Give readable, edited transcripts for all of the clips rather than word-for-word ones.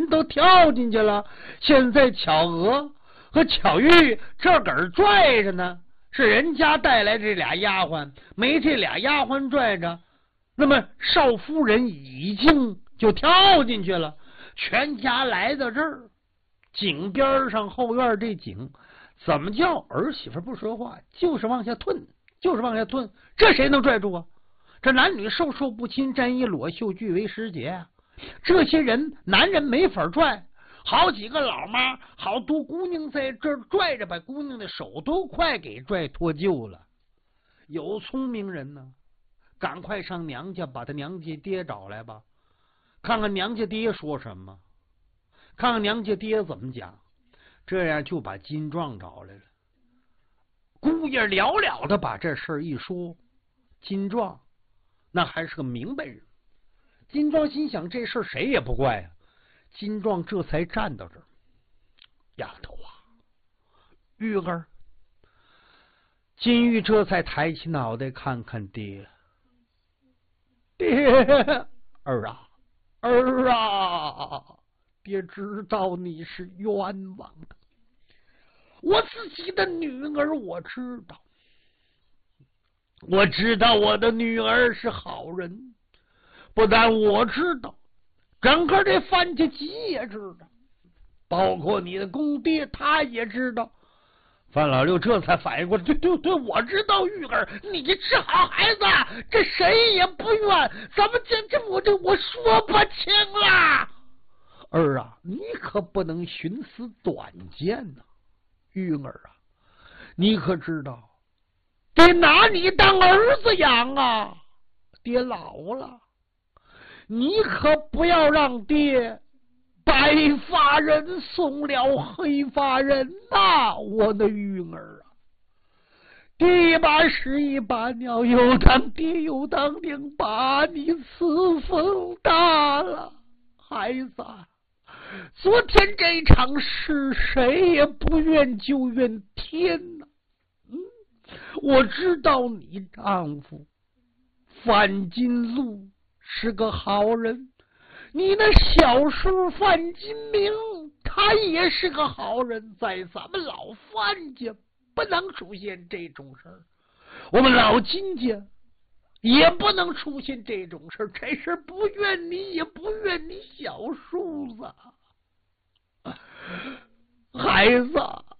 都跳进去了，现在巧娥和巧玉这根儿拽着呢，是人家带来这俩丫鬟，没这俩丫鬟拽着，那么少夫人已经就跳进去了。全家来到这儿，井边上后院这井，怎么叫儿媳妇不说话，就是往下吞，就是往下吞，这谁能拽住啊？这男女授受不亲，沾衣裸袖，俱为时节啊！这些人男人没法拽，好几个老妈，好多姑娘在这儿拽着，把姑娘的手都快给拽脱臼了。有聪明人呢，赶快上娘家，把他娘家爹找来吧，看看娘家爹说什么，看看娘家爹怎么讲。这样就把金壮找来了。姑爷了了的把这事儿一说，金壮那还是个明白人。金壮心想，这事儿谁也不怪啊。金壮这才站到这儿，丫头啊，玉儿。金玉这才抬起脑袋看看爹，爹儿啊，儿啊，爹知道你是冤枉的，我自己的女儿我知道，我知道我的女儿是好人，不但我知道，整个这范家集也知道，包括你的公爹他也知道。范老六这才反应过来，对，我知道玉儿，你是好孩子，这谁也不怨，怎么我说不清了。儿啊，你可不能徇私短见呐，玉儿啊，你可知道，得拿你当儿子养啊，爹老了，你可不要让爹白发人送了黑发人呐，我的玉儿啊！爹一把屎一把尿，又当爹又当娘，把你伺奉大了，孩子。昨天这场事，谁也不怨，就怨天呐。我知道你丈夫范金禄是个好人。你那小叔范金明，他也是个好人，在咱们老范家不能出现这种事儿，我们老金家也不能出现这种事儿。这事不怨你，也不怨你小叔子，孩子，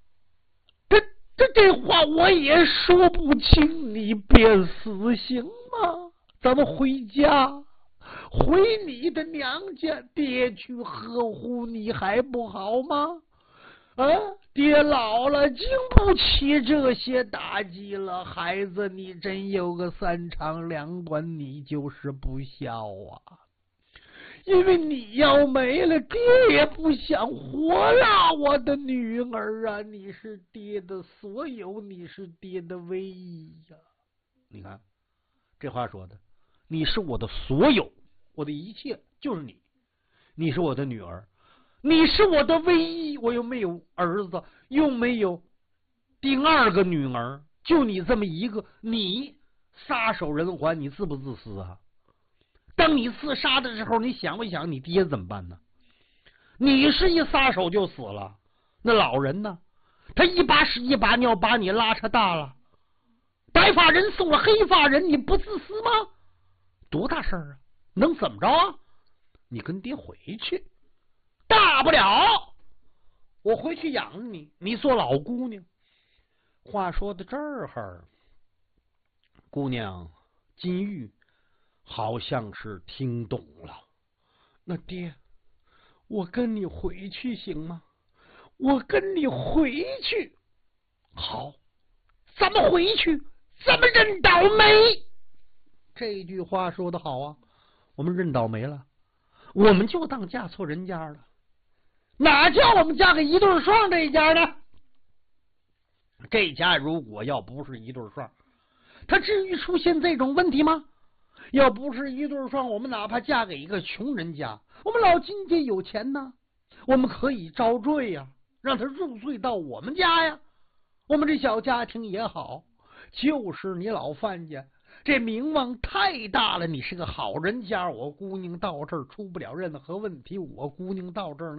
这话我也说不清，你别死行吗？咱们回家。回你的娘家，爹去呵护你还不好吗？爹老了，经不起这些打击了。孩子，你真有个三长两短，你就是不孝啊！因为你要没了，爹也不想活了。我的女儿啊，你是爹的所有，你是爹的唯一呀！你看这话说的，你是我的所有。我的一切就是你，你是我的女儿，你是我的唯一，我又没有儿子，又没有第二个女儿，就你这么一个，你撒手人寰，你自不自私啊？当你自杀的时候，你想不想你爹怎么办呢？你是一撒手就死了，那老人呢？他一把屎一把尿把你拉扯大了，白发人送了黑发人，你不自私吗？多大事儿啊！能怎么着啊？你跟爹回去，大不了我回去养你，你做老姑娘。话说到这儿，姑娘金玉好像是听懂了。那爹，我跟你回去行吗？我跟你回去。好，咱们回去，咱们认倒霉。这句话说得好啊，我们认倒霉了，我们就当嫁错人家了。哪叫我们嫁给一对双这一家呢？这家如果要不是一对双，他至于出现这种问题吗？要不是一对双，我们哪怕嫁给一个穷人家，我们老金家有钱呢，我们可以招赘呀，让他入赘到我们家呀。我们这小家庭也好，就是你老范家这名望太大了，你是个好人家，我姑娘到这儿出不了任何问题，我姑娘到这儿